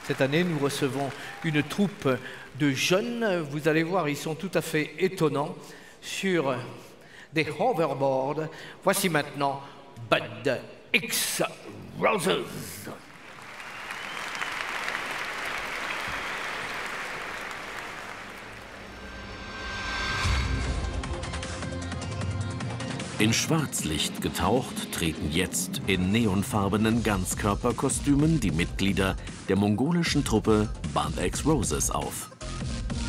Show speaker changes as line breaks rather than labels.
Cette année, nous recevons une troupe de jeunes. Vous allez voir, ils sont tout à fait étonnants sur des hoverboards. Voici maintenant Bud X Roses.
In Schwarzlicht getaucht treten jetzt in neonfarbenen Ganzkörperkostümen die Mitglieder der mongolischen Truppe Bud X Roses auf.